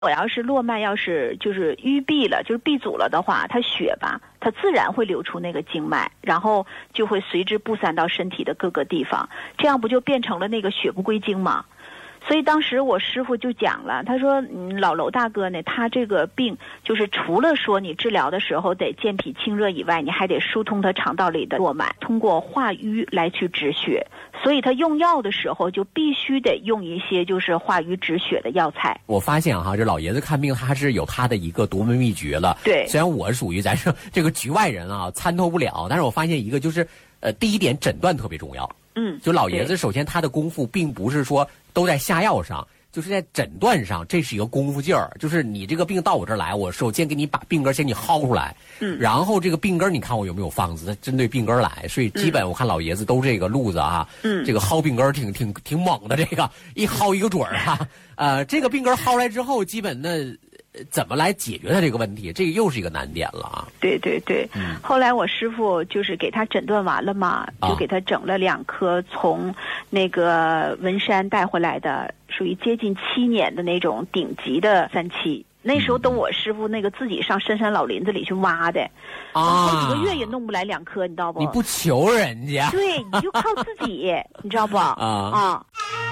我要是络脉要是就是淤闭了，就是闭阻了的话，它血吧，它自然会流出那个经脉，然后就会随之布散到身体的各个地方，这样不就变成了那个血不归经吗？所以当时我师傅就讲了，他说老娄大哥呢，他这个病就是除了说你治疗的时候得健脾清热以外，你还得疏通他肠道里的络脉，通过化瘀来去止血。所以他用药的时候就必须得用一些就是化瘀止血的药材。 我发现哈，这老爷子看病他是有他的一个独门秘诀了。 对， 虽然我属于咱说这个局外人啊，参透不了，但是我发现一个就是，第一点诊断特别重要。就老爷子首先他的功夫并不是说都在下药上，就是在诊断上，这是一个功夫劲儿。就是你这个病到我这儿来，我首先给你把病根先给你薅出来，然后这个病根你看我有没有方子，针对病根来。所以基本我看老爷子都这个路子啊，这个薅病根挺猛的，这个一薅一个准儿啊。这个病根薅来之后，基本的怎么来解决他这个问题，这个又是一个难点了啊。 对对对，后来我师傅就是给他诊断完了嘛，就给他整了2颗从那个文山带回来的，属于接近7年的那种顶级的3期。那时候等我师傅那个自己上深山老林子里去挖的，好几个月也弄不来2颗，你知道不？ 你不求人家， 对，你就靠自己，你知道不？